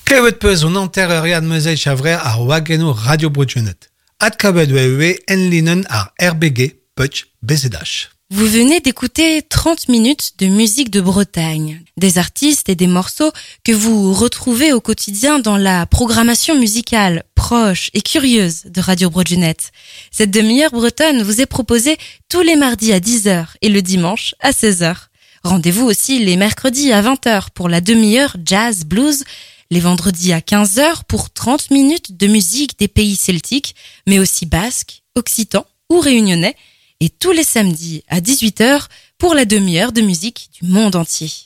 Klevet peus on anterreuriad meuzei chavrer ar wageno Radio Broadjunet. Ad kabet wewe en linen ar RBG, Putsch, Bezedach. Vous venez d'écouter 30 minutes de musique de Bretagne, des artistes et des morceaux que vous retrouvez au quotidien dans la programmation musicale proche et curieuse de Radio Broadjunet. Cette demi-heure bretonne vous est proposée tous les mardis à 10h et le dimanche à 16h. Rendez-vous aussi les mercredis à 20h pour la demi-heure jazz blues, les vendredis à 15h pour 30 minutes de musique des pays celtiques, mais aussi basques, occitans ou réunionnais, et tous les samedis à 18h pour la demi-heure de musique du monde entier.